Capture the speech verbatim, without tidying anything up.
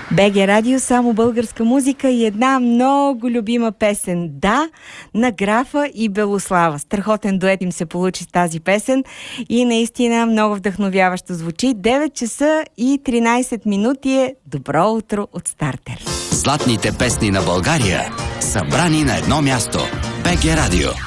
БГ Радио, само българска музика и една много любима песен. Да, на Графа и Белослава. Страхотен дует им се получи с тази песен и наистина много вдъхновяващо звучи. девет часа и тринайсет минути е добро утро от Стартер. Златните песни на България, събрани на едно място. БГ Радио.